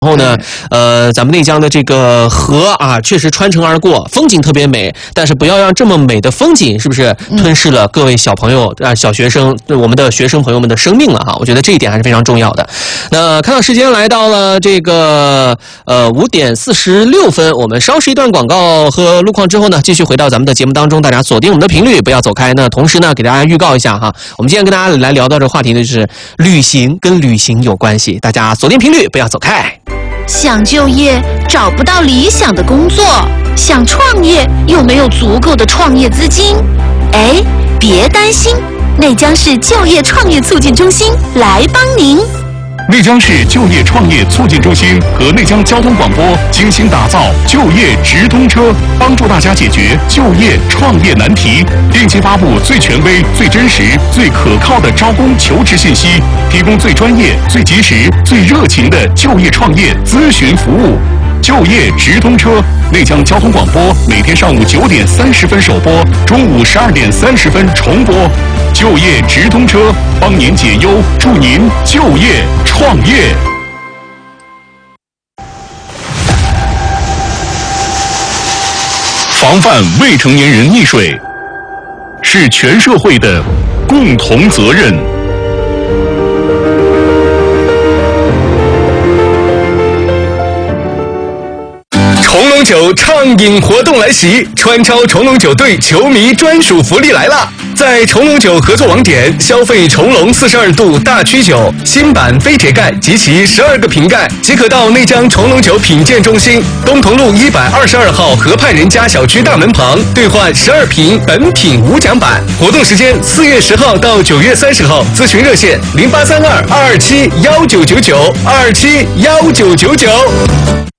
然后呢，咱们内江的这个河啊，确实穿城而过，风景特别美。但是不要让这么美的风景，是不是吞噬了各位小朋友啊、小学生，我们的学生朋友们的生命了哈？我觉得这一点还是非常重要的。那看到时间来到了这个5点46分，我们稍事一段广告和路况之后呢，继续回到咱们的节目当中，大家锁定我们的频率，不要走开。那同时呢，给大家预告一下哈，我们今天跟大家来聊到这个话题呢，就是旅行跟旅行有关系，大家锁定频率，不要走开。 想就业找不到理想的工作，想创业又没有足够的创业资金，哎，别担心，内江市就业创业促进中心来帮您。 内江市就业创业促进中心和内江交通广播精心打造就业直通车，帮助大家解决就业创业难题，定期发布最权威、最真实、最可靠的招工求职信息，提供最专业、最及时、最热情的就业创业咨询服务。就业直通车，内江交通广播每天上午9点30分首播，中午12点30分重播。就业直通车，帮您解忧，助您就业创业。防范未成年人溺水，是全社会的共同责任。 重龙酒畅饮活动来袭，川超重龙酒队球迷专属福利来了！在重龙酒合作网点消费重龙42度大曲酒新版非铁盖及其12个瓶盖，即可到内江重龙酒品鉴中心东同路122号河畔人家小区大门旁兑换12瓶本品无奖版。活动时间4月10号到9月30号，咨询热线0832-227-1999，227-1999。